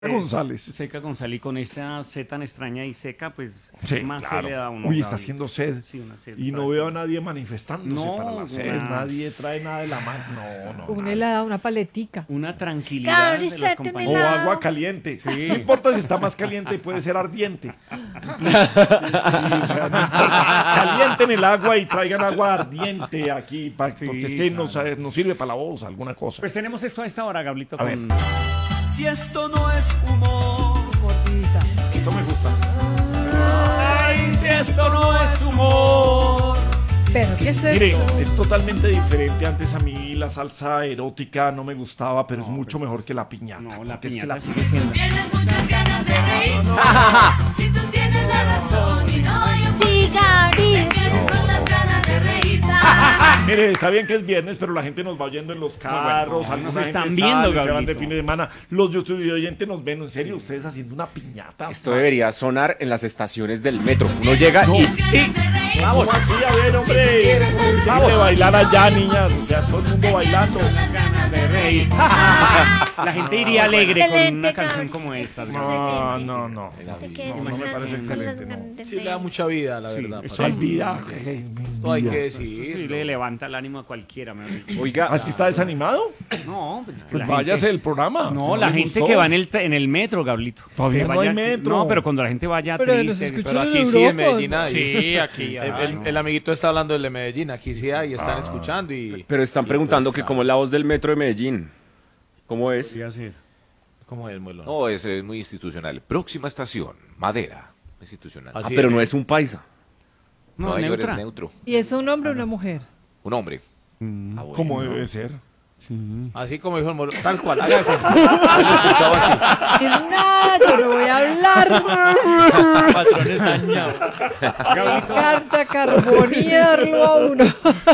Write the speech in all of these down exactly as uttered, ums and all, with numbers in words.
González. Seca González, y con esta sed tan extraña y seca, pues Sí, más claro. se le da a uno. Uy, está Gaby. haciendo sed. Sí, una sed Y no para veo a esto. nadie manifestándose No, para la sed. una- Nadie trae nada de la mano. No, no. Un nada. helado, una paletica. Una tranquilidad de los Gabriel, O compañeros. agua caliente. Sí. No importa si está más caliente, puede ser ardiente. Sí, o sea, no importa. Calienten el agua y traigan agua ardiente aquí, pa- Sí, porque es que claro. nos, eh, nos sirve para la voz, alguna cosa. Pues tenemos esto a esta hora, Gablito. A Con... Si esto no es humor, Mordidita. Esto me gusta. ay, si esto no es humor. Pero, ¿qué es Mire, esto? es totalmente diferente. Antes a mí la salsa erótica no me gustaba, pero es mucho mejor que la piñata. No, la porque es que piñata la sigue siendo. Tienes muchas ganas de reír. Si tú tienes la razón y no yo. Sí, Gabriel. ¿Quiénes son las ganas de reír? Mire, está bien que es viernes, pero la gente nos va oyendo en los carros, no, algunos nos están gente viendo, sale, se van de Gabrielito. fin de semana. Los YouTube oyentes nos ven, en serio, ustedes haciendo una piñata. Esto debería sonar en las estaciones del metro. Uno llega y sí, Vamos, así, a ver, hombre. Vamos a bailar allá, niñas. O sea, todo el mundo bailando. Ganas de reír. La gente iría alegre con una canción como esta. No, no, no. No, quedas no me con parece las excelente, no. ganas de Sí, le da mucha vida, la Sí, verdad. esto Hay padre. vida. Todo hay que Sí, decir. le levanta el ánimo a cualquiera. mejor dicho. oiga, ¿Ah, es que está desanimado? No, pues, es que Pues la váyase gente- del programa. No, si la le gente gustó. que va en el, en el metro, Gablito. Todavía Que no hay vaya- metro. No, pero cuando la gente vaya Pero nos triste. escuchan Pero en aquí sí, en Europa. Medellín hay. Sí, aquí El, hay. el- el amiguito está hablando del de Medellín, aquí sí hay, están escuchando y... pero están y preguntando entonces, que cómo es la voz del metro de Medellín. ¿Cómo es? Podría ser. ¿Cómo es, Muelón? No, ese es muy institucional. Próxima estación, Madera. Institucional. Ah, Así pero es. no es un paisa. No, Nueva York neutra. es neutro. ¿Y es un hombre o una mujer? Un hombre. Mm. Ah, bueno. Como debe ser. Así como dijo el Muelón, tal cual, haga de cuenta. Yo lo escuchaba así. Y nada, yo no voy a hablar. Patrones dañados. Me encanta carbonearlo a uno.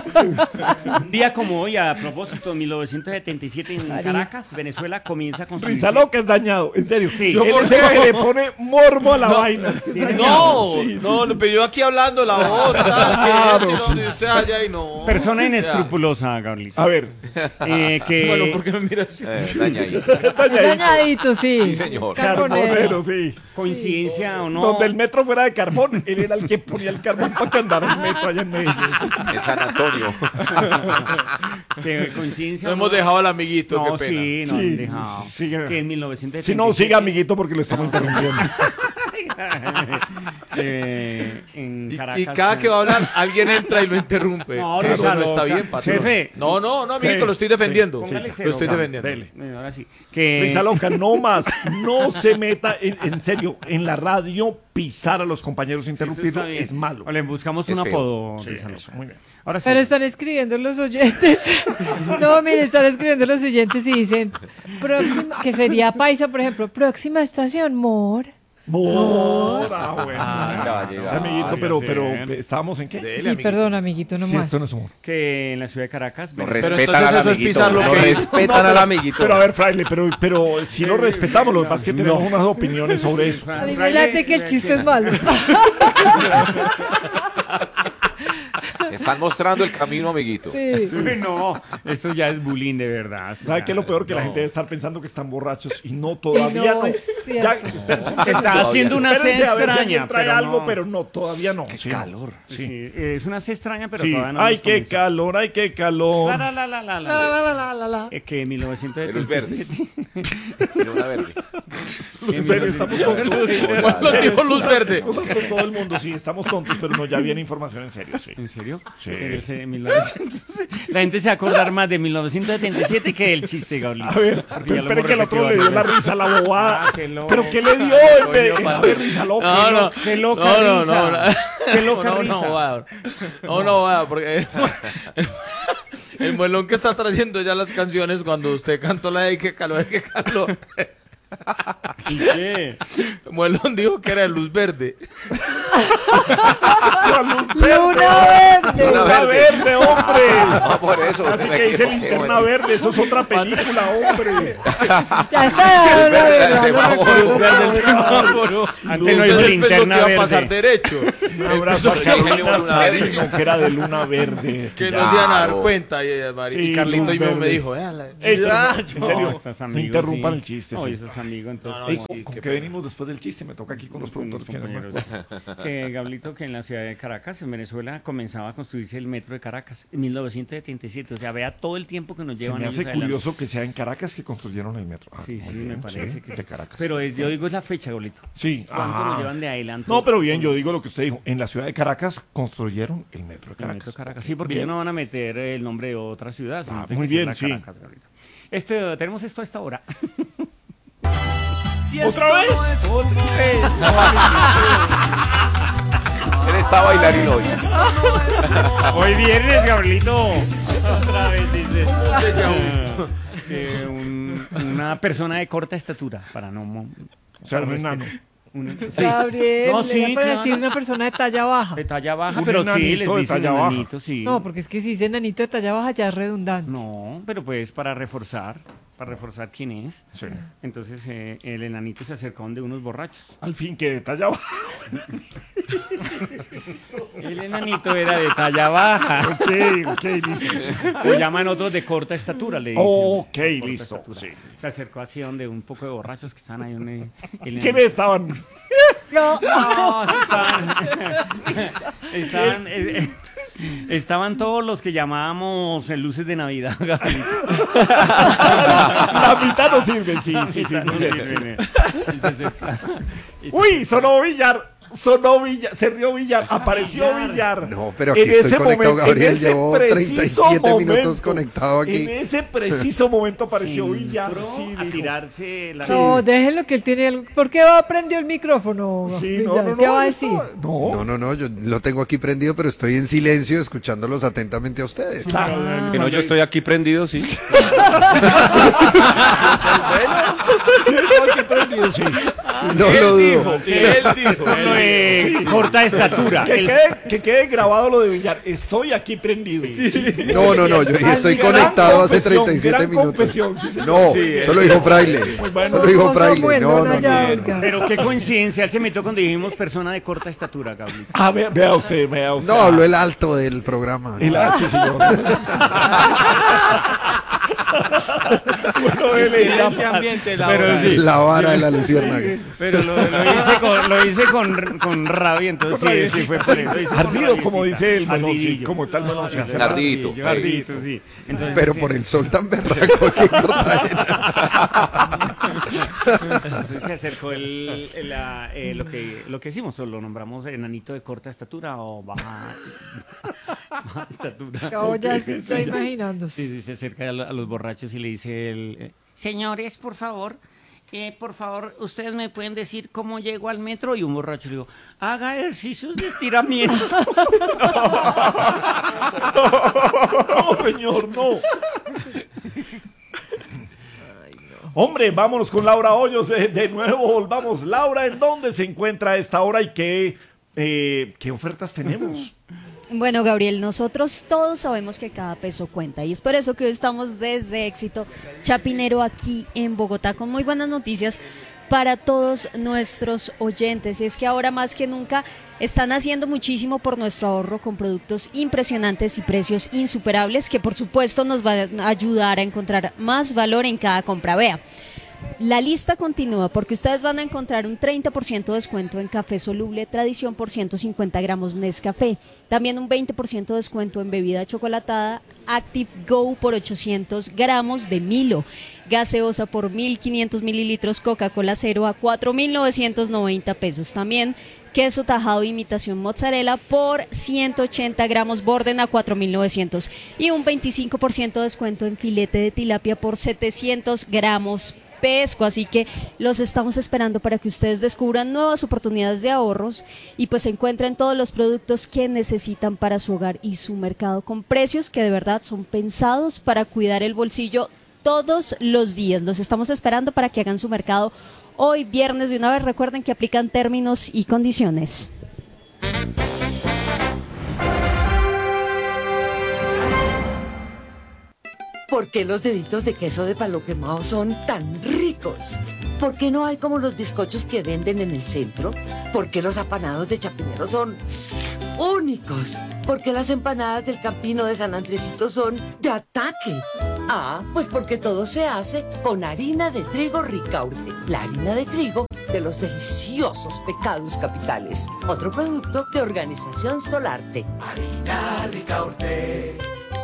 Un día como hoy, a propósito, en mil novecientos setenta y siete en Caracas, Venezuela comienza con su... Risa loca es dañado, en serio. Sí. Él ¿Yo por es el qué? que le pone morbo a la vaina. No, Sí, sí, no, sí. pero yo aquí hablando la voz, tal, Claro, que sí. sí. usted allá y no. Persona O sea, inescrupulosa, Gablito. A ver, Eh, que... Bueno, ¿por qué me miras así? Eh, daña ahí. Dañadito, sí. Sí, señor. Carbonero. carbonero, sí. Coincidencia o no. Donde el metro fuera de carbón, él era el que ponía el carbón para que andara el metro allá en Medellín. En San Antonio. Que coincidencia No o hemos dejado al amiguito, No, qué pena. sí, no Sí, han dejado. sí, sigue. Que en mil novecientos setenta y siete... Si no, siga, amiguito, porque lo estamos interrumpiendo. eh, en Y, Caracas. y cada que va a hablar, alguien entra y lo interrumpe. No, Que no, eso está no está loca. bien, patrón. Jefe. No, no, no, amiguito, Sí, lo estoy defendiendo. sí, Póngale sí, cero. Lo estoy defendiendo. Dele. Bueno, ahora sí. Que... Risa loca, no más. No se meta, en, en serio, en la radio, pisar a los compañeros, Eso interrumpirlo, está bien. es malo. O le buscamos Es un feo. apodo. Sí, Risa eso, loca. muy bien. Ahora sí. Pero están escribiendo los oyentes. No, mire, están escribiendo los oyentes y dicen, próxima, que sería paisa, por ejemplo, próxima estación, Mor. Mor, ah, bueno. Ah, ya va a llegar. Sí, amiguito, pero, sí. pero, ¿estábamos en qué? Dele, Sí, amiguito. perdón, amiguito, no Sí, más. esto no es humor. Que en la ciudad de Caracas... No Venezuela- respetan entonces al eso es amiguito. pisar lo No que- respetan al amiguito. Pero a ver, Fraile, pero, pero si lo respetamos, lo que pasa es que tenemos unas opiniones sobre eso. A mí me late que el chiste es malo. Están mostrando el camino, amiguito. Sí. Uy, no, esto ya es bullying de verdad. Esto ¿Sabe ya- qué es lo peor? Que la no. gente debe estar pensando que están borrachos y no, todavía Y no, no. es Ya, cierto. Está haciendo una sed espérense a ver si alguien extraña, trae pero algo, no. pero no, todavía no. Qué Sí, calor. Sí. Sí, es una sed extraña, pero Sí. todavía no. Ay, hemos qué comenzado. calor, ay, qué calor. La, la, la, la, la, la. Eh, que en mil novecientos De luz setenta y verde. siete... Tiene una verde. En serio, estamos tontos. Hola. En serio, Dijo luz excusas- verde. excusas con todo el mundo, sí, estamos tontos, pero no, ya viene información en serio, sí. ¿En serio? Sí. Pero ese mil novecientos La gente se va a acordar más de mil novecientos setenta y siete que del chiste, Gabriel. A ver, pero espere que el otro le dio la risa a la bobada. Ah, qué loco. ¿Pero qué le dio? en vez- Coño, A ver, risa loca. No, no. Qué loca No, no, risa. no, no. Qué loca no, risa. no, va. No, no, va, porque el, el muelón que está trayendo ya las canciones cuando usted cantó la de qué calor, qué calor. ¿Y qué? Muelón dijo que era de luz verde. La luz verde. Luna verde. Luna verde, hombre. No, por eso. Así que dice Linterna Verde, eso es otra película, hombre. Ya está, la Verde del verdad, no semáforo. recuerdo. Verde del semáforo. Antes no Usted dijo pensó que linterna iba a pasar verde. derecho. Un abrazo a Pensó que iba a Carolina pasar derecho. Sabino, que era de Luna Verde. Que no se iban a dar Claro. cuenta. Y, y- y Sí, Carlito luz y me, me verde. dijo, "Vea, la- Ey, pero Ah, no, en yo- serio, Estás no amigos, interrumpan sí. el chiste. Oye, sí. esos amigos, entonces. No, Ey, no, ¿con, sí, con qué qué pena. venimos después del chiste? Me toca aquí con los productores que no me compañeros. acuerdo. Que Gablito, que en la ciudad de Caracas, en Venezuela, comenzaba a construirse el metro de Caracas en mil novecientos setenta y siete. O sea, vea todo el tiempo que nos Se llevan me ellos hace adelante. curioso que sea en Caracas que construyeron el metro. Ah, Sí, muy sí, bien, me parece sí, que de sí. Caracas. Pero es, yo digo es la fecha, Gablito. Sí. ¿Cuánto ah. lo llevan de adelanto? No, pero bien, yo digo lo que usted dijo. En la ciudad de Caracas construyeron el metro de El Caracas. metro de Caracas. Ok, Sí, porque bien. ellos no van a meter el nombre de otra ciudad. sino Ah, tiene muy que ser bien, la sí. Caracas, Gablito. Este, tenemos esto a esta hora. Si ¿Otra esto vez? no es humor, Él está bailarín hoy. si esto no es humor, Hoy viernes, Gablito. Otra vez dice. Eh, un- una persona de corta estatura, para no... mo- O sea, un para enano. respetar. Un- sí. Gabriel, No, era sí, para claro. decir una persona de talla baja. De talla baja, Un pero sí, enanito les de dicen talla baja. enanito, sí. No, porque es que si dice enanito de talla baja ya es redundante. No, pero pues para reforzar, para reforzar quién es. Sí. Entonces eh, el enanito se acercó donde unos borrachos. Al fin que detallaba. El enanito era de talla baja. Ok, ok, listo. O llaman otros de corta estatura, le dicen. Ok, Corta listo. estatura. Sí. Se acercó así donde un poco de borrachos que estaban ahí donde... el ¿Quiénes estaban? No, No, sí estaban. estaban, eh, eh, estaban todos los que llamábamos en luces de Navidad. Gabriel. La mitad no sirven, sí, sí, sí. No muy bien, sirven, sí. eh. Entonces, Uy, sonó Villar. Sonó Villar, se rió Villar, apareció Villar. No, pero aquí En estoy ese conectado, momento- Gabriel, en ese llevo preciso treinta y siete minutos momento, conectado aquí. En ese preciso momento apareció Villar. entró Sí, a dijo, tirarse la... no, déjenlo que él tiene algo. ¿Por qué va prendió el micrófono? sí, Villar? no, no, no, ¿Qué va a no decir? estaba- No, No, no, no, yo lo tengo aquí prendido, pero estoy en silencio escuchándolos atentamente a ustedes. claro. Que no, yo estoy aquí prendido, sí. Qué prendido, sí. No lo dudo. Él dijo. Lo de corta estatura. Que El- quede, que quede grabado lo de Villar. Estoy aquí prendido. No, no, no, yo estoy Gran conectado hace confesión, treinta y siete gran minutos. confesión, sí, señor. No, Sí, solo dijo Fraile. bueno. Solo dijo No, Fraile. Samuel, No, no, allá, no. oiga. Pero qué coincidencia, él se metió cuando dijimos persona de corta estatura, Gabriel. Ah, vea, vea usted, vea usted. No, habló el alto del programa. El- ah, sí, señor. Bueno, él era- Excelente ambiente, la Pero hora. sí. La vara de la luciérnaga. Pero lo, lo hice, con, lo hice con, con rabia, entonces Con sí, rabia, sí, sí. fue por eso. hice con Ardido, como rabiecita. dice el melón, sí, Ardidillo. como está el melón, sí, hace Ardito, Ardillo, ardito, sí. Entonces, Pero sí, por el sol tan berraco que entonces se acercó el, el, la, eh, lo, que, lo que hicimos, o lo nombramos enanito de corta estatura o baja, baja estatura. No, ya se está imaginando. Sí, sí, se acerca a, lo- a los borrachos y le dice el... eh, señores, por favor, eh, por favor, ustedes me pueden decir cómo llego al metro. Y un borracho le digo, haga ejercicios de estiramiento. No, señor, no. Hombre, vámonos con Laura Hoyos de, de nuevo. Volvamos. Laura, ¿en dónde se encuentra a esta hora y qué, eh, qué ofertas tenemos? Bueno, Gabriel, nosotros todos sabemos que cada peso cuenta y es por eso que hoy estamos desde Éxito Chapinero aquí en Bogotá con muy buenas noticias para todos nuestros oyentes. Y es que ahora más que nunca están haciendo muchísimo por nuestro ahorro con productos impresionantes y precios insuperables que por supuesto nos van a ayudar a encontrar más valor en cada compra. Vea. La lista continúa porque ustedes van a encontrar un treinta por ciento de descuento en café soluble Tradición por ciento cincuenta gramos Nescafé. También un veinte por ciento de descuento en bebida chocolatada Active Go por ochocientos gramos de Milo. Gaseosa por mil quinientos mililitros Coca-Cola Cero a cuatro mil novecientos noventa pesos. También queso tajado imitación mozzarella por ciento ochenta gramos Borden a cuatro mil novecientos. Y un veinticinco por ciento de descuento en filete de tilapia por setecientos gramos Pesco, así que los estamos esperando para que ustedes descubran nuevas oportunidades de ahorros y pues encuentren todos los productos que necesitan para su hogar y su mercado con precios que de verdad son pensados para cuidar el bolsillo todos los días. Los estamos esperando para que hagan su mercado hoy viernes. De una vez recuerden que aplican términos y condiciones. ¿Por qué los deditos de queso de palo quemado son tan ricos? ¿Por qué no hay como los bizcochos que venden en el centro? ¿Por qué los apanados de Chapinero son únicos? ¿Por qué las empanadas del Campino de San Andresito son de ataque? Ah, pues porque todo se hace con harina de trigo Ricaurte, la harina de trigo de los deliciosos pecados capitales. Otro producto de Organización Solarte. Harina Ricaurte.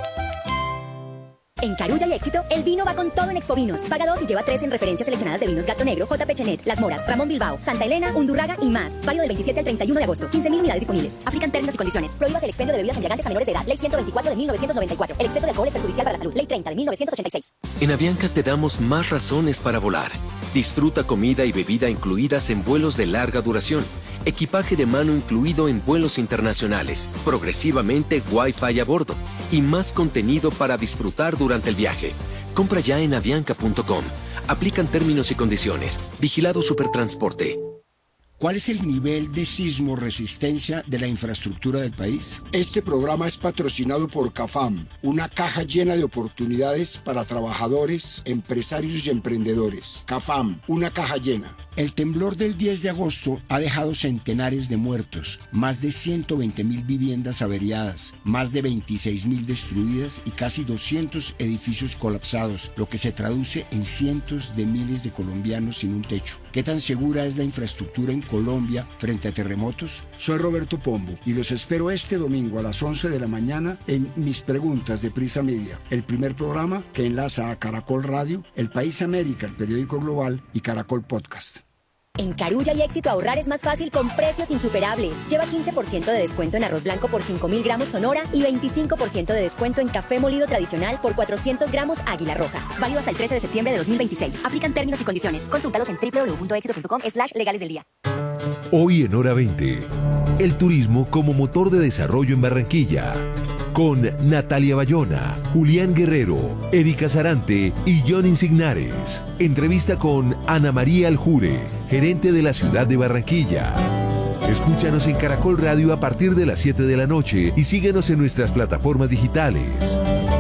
En Carulla y Éxito, el vino va con todo en Expo Vinos. Paga dos y lleva tres en referencias seleccionadas de vinos Gato Negro, J P Chenet, Las Moras, Ramón Bilbao, Santa Elena, Undurraga y más. Válido del veintisiete al treinta y uno de agosto. quince mil unidades disponibles. Aplican términos y condiciones. Prohíbas el expendio de bebidas embriagantes a menores de edad. Ley ciento veinticuatro de mil novecientos noventa y cuatro. El exceso de alcohol es perjudicial para la salud. Ley treinta de mil novecientos ochenta y seis. En Avianca te damos más razones para volar. Disfruta comida y bebida incluidas en vuelos de larga duración. Equipaje de mano incluido en vuelos internacionales. Progresivamente Wi-Fi a bordo. Y más contenido para disfrutar durante el viaje. Compra ya en avianca punto com. Aplican términos y condiciones. Vigilado Supertransporte. ¿Cuál es el nivel de sismo resistencia de la infraestructura del país? Este programa es patrocinado por CAFAM, una caja llena de oportunidades para trabajadores, empresarios y emprendedores. CAFAM, una caja llena. El temblor del diez de agosto ha dejado centenares de muertos, más de ciento veinte mil viviendas averiadas, más de veintiséis mil destruidas y casi doscientos edificios colapsados, lo que se traduce en cientos de miles de colombianos sin un techo. ¿Qué tan segura es la infraestructura en Colombia frente a terremotos? Soy Roberto Pombo y los espero este domingo a las once de la mañana en Mis Preguntas de Prisa Media, el primer programa que enlaza a Caracol Radio, El País América, el periódico global y Caracol Podcast. En Carulla y Éxito ahorrar es más fácil con precios insuperables. Lleva quince por ciento de descuento en arroz blanco por cinco mil gramos Sonora y veinticinco por ciento de descuento en café molido tradicional por cuatrocientos gramos Águila Roja. Válido hasta el trece de septiembre de dos mil veintiséis. Aplican términos y condiciones. Consúltalos en doble u doble u doble u punto éxito punto com slash legales del día. Hoy en Hora veinte, el turismo como motor de desarrollo en Barranquilla. Con Natalia Bayona, Julián Guerrero, Erika Sarante y John Insignares. Entrevista con Ana María Aljure, gerente de la ciudad de Barranquilla. Escúchanos en Caracol Radio a partir de las siete de la noche y síguenos en nuestras plataformas digitales.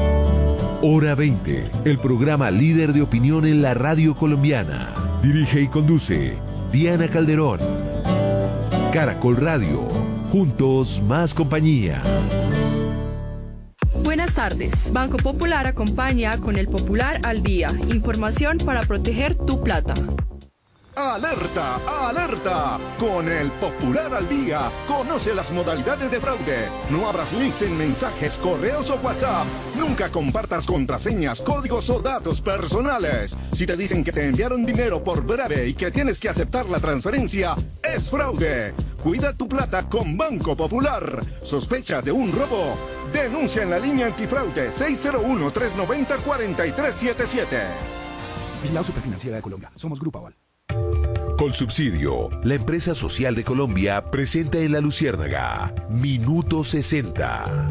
Hora veinte, el programa líder de opinión en la radio colombiana. Dirige y conduce Diana Calderón. Caracol Radio, juntos más compañía. Buenas tardes. Banco Popular acompaña con el Popular al Día. Información para proteger tu plata. ¡Alerta! ¡Alerta! Con el Popular al Día, conoce las modalidades de fraude. No abras links en mensajes, correos o WhatsApp. Nunca compartas contraseñas, códigos o datos personales. Si te dicen que te enviaron dinero por breve y que tienes que aceptar la transferencia, es fraude. Cuida tu plata con Banco Popular. ¿Sospechas de un robo? Denuncia en la línea antifraude seis cero uno, tres nueve cero, cuatro tres siete siete. Vigilado Superfinanciera de Colombia. Somos Grupo Aval. Colsubsidio, la empresa social de Colombia, presenta en La Luciérnaga Minuto sesenta.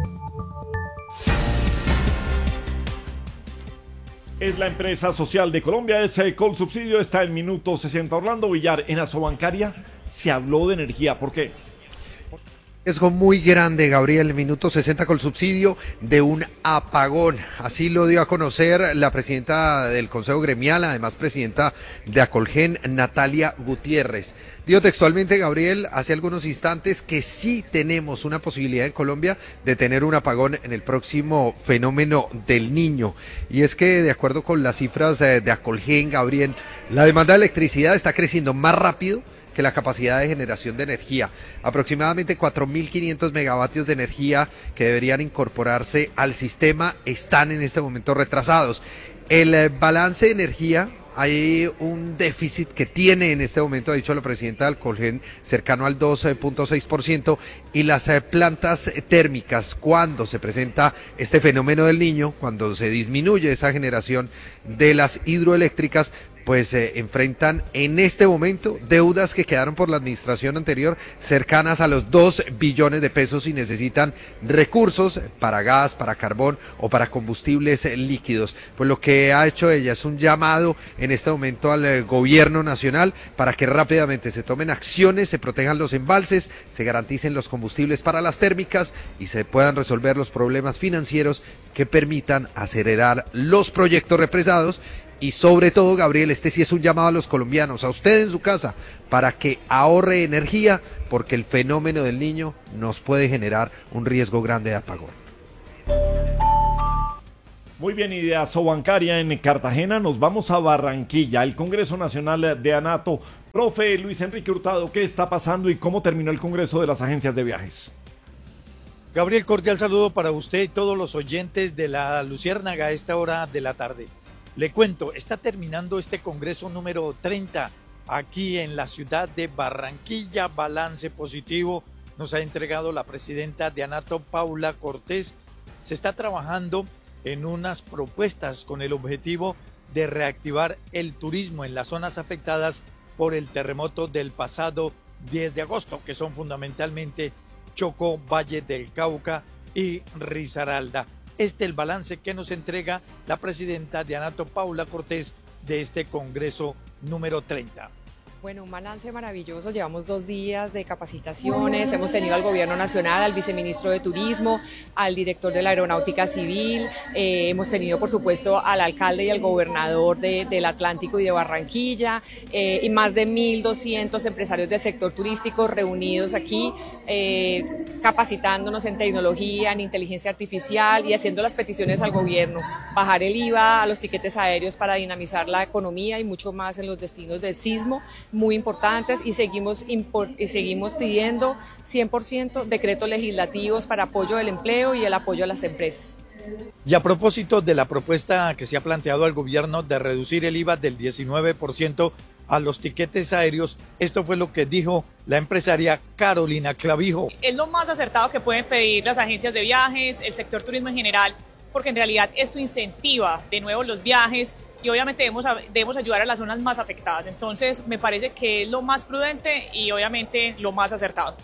Es la empresa social de Colombia, ese Colsubsidio está en Minuto sesenta. Orlando Villar, en Asobancaria se habló de energía. ¿Por qué? Riesgo muy grande, Gabriel, minuto sesenta con subsidio de un apagón. Así lo dio a conocer la presidenta del Consejo Gremial, además presidenta de Acolgen, Natalia Gutiérrez. Dijo textualmente, Gabriel, hace algunos instantes que sí tenemos una posibilidad en Colombia de tener un apagón en el próximo fenómeno del Niño. Y es que, de acuerdo con las cifras de, de Acolgen, Gabriel, la demanda de electricidad está creciendo más rápido que la capacidad de generación de energía. Aproximadamente cuatro mil quinientos megavatios de energía que deberían incorporarse al sistema están en este momento retrasados. El eh, balance de energía, hay un déficit que tiene en este momento, ha dicho la presidenta del Colgen, cercano al doce punto seis por ciento, y las eh, plantas térmicas, cuando se presenta este fenómeno del Niño, cuando se disminuye esa generación de las hidroeléctricas, pues eh, enfrentan en este momento deudas que quedaron por la administración anterior cercanas a los dos billones de pesos y necesitan recursos para gas, para carbón o para combustibles eh, líquidos. Pues lo que ha hecho ella es un llamado en este momento al eh, gobierno nacional para que rápidamente se tomen acciones, se protejan los embalses, se garanticen los combustibles para las térmicas y se puedan resolver los problemas financieros que permitan acelerar los proyectos represados. Y sobre todo, Gabriel, este sí es un llamado a los colombianos, a usted en su casa, para que ahorre energía, porque el fenómeno del Niño nos puede generar un riesgo grande de apagón. Muy bien, y de Asobancaria en Cartagena nos vamos a Barranquilla, el Congreso Nacional de ANATO. Profe Luis Enrique Hurtado, ¿qué está pasando y cómo terminó el Congreso de las Agencias de Viajes? Gabriel, cordial saludo para usted y todos los oyentes de la Luciérnaga a esta hora de la tarde. Le cuento, está terminando este Congreso número treinta aquí en la ciudad de Barranquilla. Balance positivo nos ha entregado la presidenta de ANATO, Paula Cortés. Se está trabajando en unas propuestas con el objetivo de reactivar el turismo en las zonas afectadas por el terremoto del pasado diez de agosto, que son fundamentalmente Chocó, Valle del Cauca y Risaralda. Este es el balance que nos entrega la presidenta de ANATO, Paula Cortés, de este Congreso número treinta. Bueno, un balance maravilloso, llevamos dos días de capacitaciones, hemos tenido al Gobierno Nacional, al Viceministro de Turismo, al Director de la Aeronáutica Civil, eh, hemos tenido por supuesto al Alcalde y al Gobernador de, del Atlántico y de Barranquilla, eh, y más de mil doscientos empresarios del sector turístico reunidos aquí, eh, capacitándonos en tecnología, en inteligencia artificial y haciendo las peticiones al Gobierno, bajar el I V A a los tiquetes aéreos para dinamizar la economía y mucho más en los destinos del sismo, muy importantes, y seguimos, import, y seguimos pidiendo cien por ciento decretos legislativos para apoyo del empleo y el apoyo a las empresas. Y a propósito de la propuesta que se ha planteado al gobierno de reducir el I V A del diecinueve por ciento a los tiquetes aéreos, esto fue lo que dijo la empresaria Carolina Clavijo. Es lo más acertado que pueden pedir las agencias de viajes, el sector turismo en general, porque en realidad esto incentiva de nuevo los viajes y obviamente debemos, debemos ayudar a las zonas más afectadas. Entonces me parece que es lo más prudente y obviamente lo más acertado.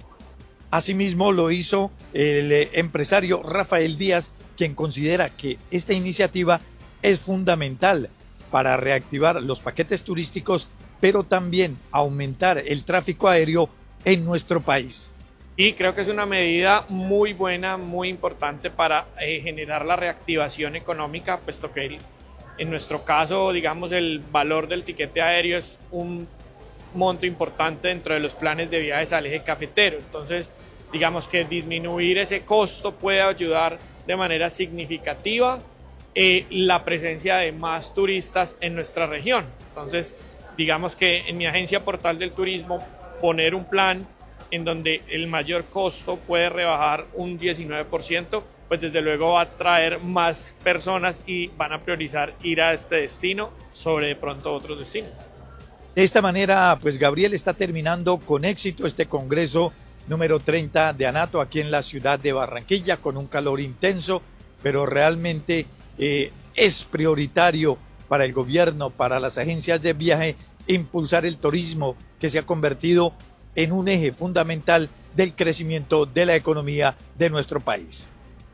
Asimismo lo hizo el empresario Rafael Díaz, quien considera que esta iniciativa es fundamental para reactivar los paquetes turísticos, pero también aumentar el tráfico aéreo en nuestro país. Y creo que es una medida muy buena, muy importante para eh, generar la reactivación económica, puesto que el, en nuestro caso, digamos, el valor del tiquete aéreo es un monto importante dentro de los planes de viajes al eje cafetero. Entonces, digamos que disminuir ese costo puede ayudar de manera significativa eh, la presencia de más turistas en nuestra región. Entonces, digamos que en mi agencia Portal del Turismo, poner un plan en donde el mayor costo puede rebajar un diecinueve por ciento, pues desde luego va a traer más personas y van a priorizar ir a este destino sobre de pronto otros destinos. De esta manera, pues Gabriel, está terminando con éxito este Congreso número treinta de ANATO aquí en la ciudad de Barranquilla, con un calor intenso, pero realmente eh, es prioritario para el gobierno, para las agencias de viaje, impulsar el turismo, que se ha convertido en un eje fundamental del crecimiento de la economía de nuestro país.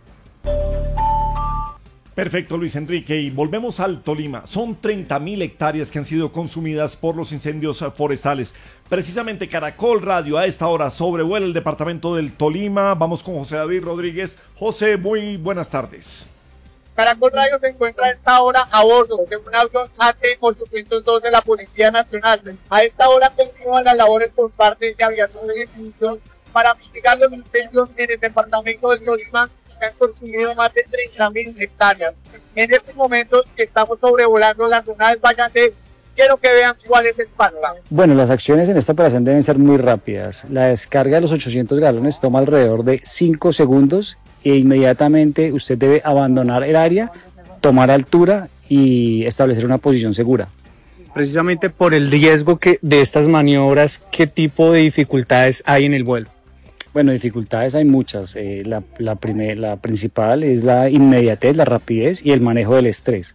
Perfecto, Luis Enrique, y volvemos al Tolima. Son treinta mil hectáreas que han sido consumidas por los incendios forestales. Precisamente Caracol Radio a esta hora sobrevuela el departamento del Tolima. Vamos con José David Rodríguez. José, muy buenas tardes. Caracol Radio se encuentra a esta hora a bordo de un avión A T ochocientos dos de la Policía Nacional. A esta hora continúan las labores por parte de aviación de extinción para mitigar los incendios en el departamento del Tolima, que han consumido más de treinta mil hectáreas. En estos momentos que estamos sobrevolando la zona del Vallante, quiero que vean cuál es el panorama. Bueno, las acciones en esta operación deben ser muy rápidas. La descarga de los ochocientos galones toma alrededor de cinco segundos e inmediatamente usted debe abandonar el área, tomar altura y establecer una posición segura. Precisamente por el riesgo que de estas maniobras, ¿qué tipo de dificultades hay en el vuelo? Bueno, dificultades hay muchas. Eh, la, la, primer, la principal es la inmediatez, la rapidez y el manejo del estrés.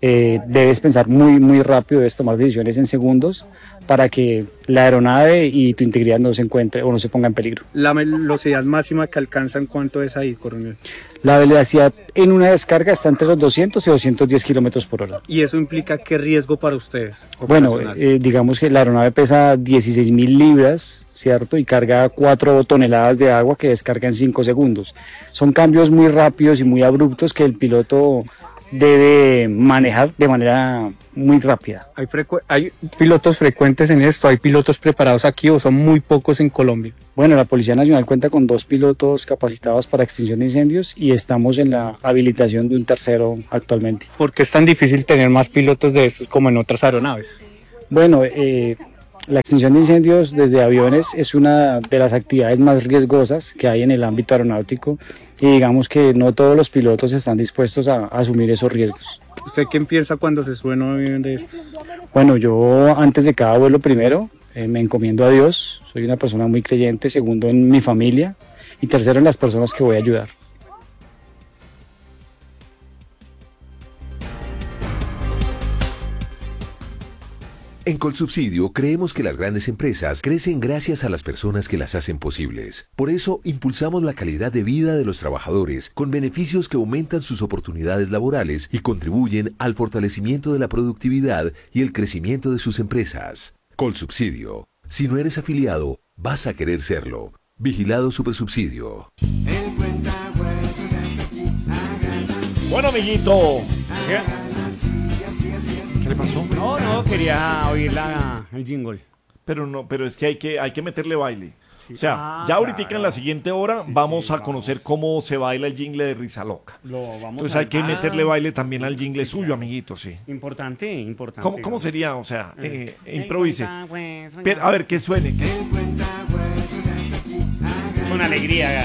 eh, debes pensar muy, muy rápido, debes tomar decisiones en segundos para que la aeronave y tu integridad no se encuentre o no se ponga en peligro. La velocidad máxima que alcanza, ¿en cuánto es ahí, coronel? La velocidad en una descarga está entre los doscientos y doscientos diez kilómetros por hora. ¿Y eso implica qué riesgo para ustedes? Bueno, eh, digamos que la aeronave pesa dieciséis mil libras, ¿cierto? Y carga cuatro toneladas de agua que descarga en cinco segundos. Son cambios muy rápidos y muy abruptos que el piloto debe manejar de manera muy rápida. ¿Hay, ¿Hay pilotos frecuentes en esto? ¿Hay pilotos preparados aquí o son muy pocos en Colombia? Bueno, la Policía Nacional cuenta con dos pilotos capacitados para extinción de incendios y estamos en la habilitación de un tercero actualmente. ¿Por qué es tan difícil tener más pilotos de estos como en otras aeronaves? Bueno, eh, la extinción de incendios desde aviones es una de las actividades más riesgosas que hay en el ámbito aeronáutico y digamos que no todos los pilotos están dispuestos a, a asumir esos riesgos. ¿Usted quién piensa cuando se sube un avión de estos? Bueno, yo antes de cada vuelo primero eh, me encomiendo a Dios, soy una persona muy creyente, segundo en mi familia y tercero en las personas que voy a ayudar. En Colsubsidio creemos que las grandes empresas crecen gracias a las personas que las hacen posibles. Por eso impulsamos la calidad de vida de los trabajadores con beneficios que aumentan sus oportunidades laborales y contribuyen al fortalecimiento de la productividad y el crecimiento de sus empresas. Colsubsidio. Si no eres afiliado, vas a querer serlo. Vigilado Supersubsidio. Bueno, amiguito. ¿Qué? ¿Qué le pasó? No, no, quería oír la, el jingle. Pero no, pero es que hay que, hay que meterle baile. Sí. O sea, Ah, ya ahorita claro. en la siguiente hora Sí, vamos sí, a vamos. conocer cómo se baila el jingle de Risa Loca. Lo vamos Entonces a- hay que Ah. meterle baile también al jingle suyo, amiguito, sí. Importante, importante. ¿Cómo, cómo sería? O sea, eh, Eh, improvise. el cuentahueso ya- Pero, a ver, que suene. Que... Con alegría.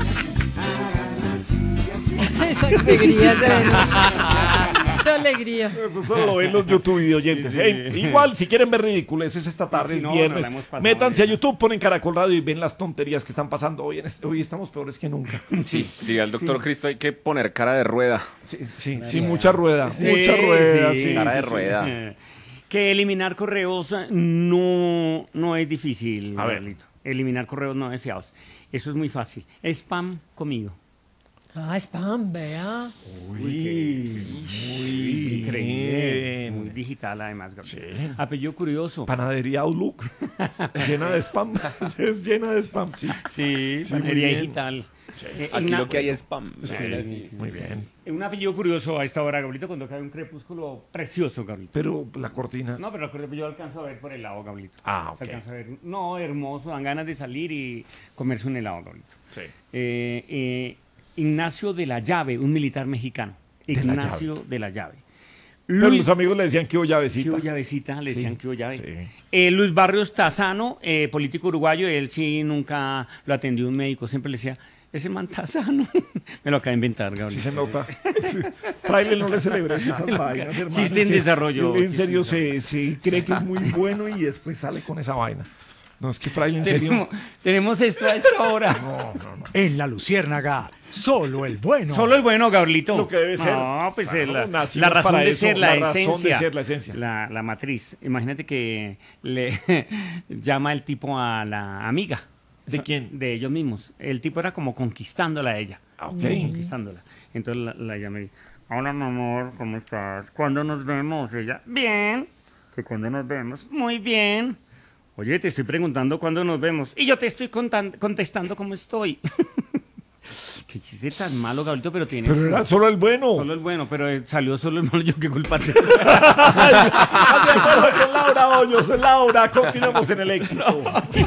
Esa alegría se ve. Qué alegría. Eso solo lo ven los YouTube videoyentes. Sí, Ey, sí. igual, si quieren ver ridiculeces esta tarde, Sí, es no, viernes, no la hemos pasado métanse a bien. YouTube, ponen Caracol Radio y ven las tonterías que están pasando hoy. En este- hoy estamos peores que nunca. Sí, diga el doctor Sí. Cristo, hay que poner cara de rueda. Sí, sí, sí, mucha rueda, Sí, mucha rueda. sí, Sí, cara sí, de sí. rueda. Eh, Que eliminar correos no, no es difícil, A ver. Carlito. Eliminar correos no deseados. Eso es muy fácil. Spam comido. Ah, spam, vea. Uy, muy Increíble. bien. Muy digital, además, Gabriel. Sí. Apellido curioso. Panadería Outlook, llena de spam. Es llena de spam, sí. Sí, Sí, muy panadería bien. digital. Sí. Eh, Aquí una- lo que hay es spam. Sí, Sí. muy bien. Un apellido curioso a esta hora, Gabrielito, cuando cae un crepúsculo precioso, Gabrielito. Pero la cortina. No, pero creo que yo alcanzo a ver por el lado, Gabrielito. Ah, Se ok. alcanza a ver. No, hermoso, dan ganas de salir y comerse un helado, Gabrielito. Sí. Eh, eh, Ignacio de la Llave, un militar mexicano. De la Ignacio de la Llave. Pero los amigos le decían que hubo llavecita. Que hubo llavecita, le Sí, decían que hubo llave. sí. Eh, Luis Barrios Tazano, eh, político uruguayo, él sí nunca lo atendió un médico, siempre le decía, ese man Tazano. Me lo acaba de inventar, Gabriel. Sí se nota. Sí. Fraile, no le celebres esas vainas, hermano. Chiste en Que desarrollo. En chiste serio, en se, se cree que es muy bueno y después sale con esa vaina. No, es que Fraile, en serio. Tenemos, tenemos esto a esta hora. No, no, no. En la Luciérnaga, solo el bueno. Solo el bueno, Gabrielito. Lo que debe ser. No, pues Claro, eh, la, nacimos la razón para de eso, ser, la, la razón de esencia. ser, la esencia. La, la matriz. Imagínate que le llama el tipo a la amiga. ¿De quién? De ellos mismos. El tipo era como conquistándola a ella. Ah, ok. Conquistándola. Entonces la, la llamé y dice, hola, mi amor, ¿cómo estás? ¿Cuándo nos vemos? Ella, bien. ¿Que cuándo nos vemos? Muy bien. Oye, te estoy preguntando cuándo nos vemos. Y yo te estoy contan- contestando cómo estoy. Qué chiste tan malo, Gabrielito, pero tiene... Pero era solo el bueno. Solo el bueno, pero eh, salió solo el malo. Yo qué culpa tengo. De acuerdo con Laura Hoyos. Laura, continuamos en el éxito.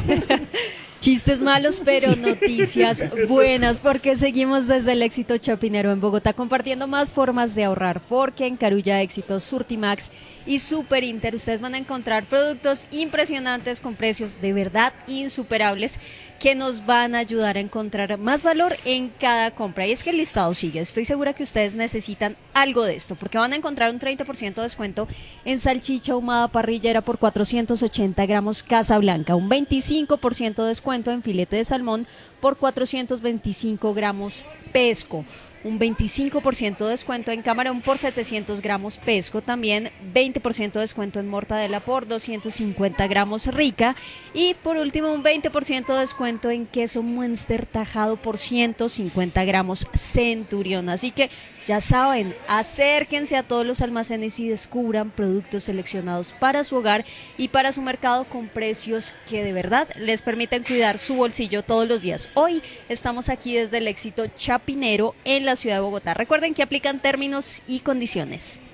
Chistes malos, pero noticias buenas, porque seguimos desde el Éxito Chapinero en Bogotá compartiendo más formas de ahorrar, porque en Carulla Éxito, Surtimax y Super Inter ustedes van a encontrar productos impresionantes con precios de verdad insuperables que nos van a ayudar a encontrar más valor en cada compra. Y es que el listado sigue. Estoy segura que ustedes necesitan algo de esto, porque van a encontrar un treinta por ciento de descuento en salchicha ahumada parrillera por cuatrocientos ochenta gramos Casablanca, un veinticinco por ciento de descuento en filete de salmón por cuatrocientos veinticinco gramos Pesco. Un veinticinco por ciento de descuento en camarón por setecientos gramos Pesco, también veinte por ciento de descuento en mortadela por doscientos cincuenta gramos Rica y por último un veinte por ciento de descuento en queso Muenster tajado por ciento cincuenta gramos Centurión. Así que ya saben, acérquense a todos los almacenes y descubran productos seleccionados para su hogar y para su mercado con precios que de verdad les permiten cuidar su bolsillo todos los días. Hoy estamos aquí desde el Éxito Chapinero en la ciudad de Bogotá. Recuerden que aplican términos y condiciones.